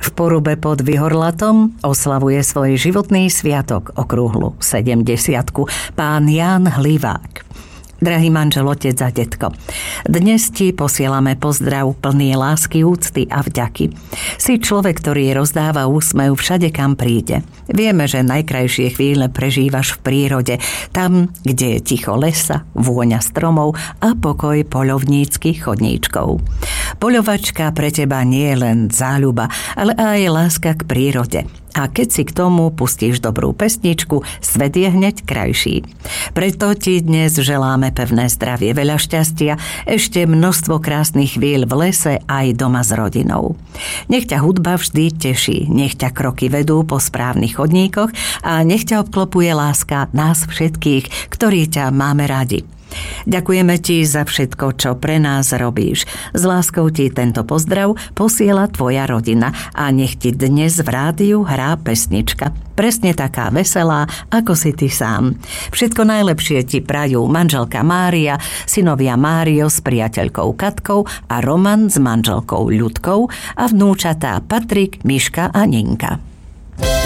V Porube pod Vyhorlatom oslavuje svoj životný sviatok okrúhlu 70-ku pán Ján Hlivák. Drahý manžel, otec a detko, dnes ti posielame pozdrav plný lásky, úcty a vďaky. Si človek, ktorý rozdáva úsmev všade, kam príde. Vieme, že najkrajšie chvíle prežívaš v prírode, tam, kde je ticho lesa, vôňa stromov a pokoj poľovníckych chodníčkov. Poľovačka pre teba nie je len záľuba, ale aj láska k prírode. A keď si k tomu pustíš dobrú pesničku, svet je hneď krajší. Preto ti dnes želáme pevné zdravie, veľa šťastia, ešte množstvo krásnych chvíľ v lese aj doma s rodinou. Nech ťa hudba vždy teší, nech ťa kroky vedú po správnych chodníkoch a nech ťa obklopuje láska nás všetkých, ktorí ťa máme radi. Ďakujeme ti za všetko, čo pre nás robíš. S láskou ti tento pozdrav posiela tvoja rodina a nech ti dnes v rádiu hrá pesnička. Presne taká veselá, ako si ty sám. Všetko najlepšie ti prajú manželka Mária, synovia Mário s priateľkou Katkou a Roman s manželkou Ľudkou a vnúčatá Patrik, Miška a Ninka.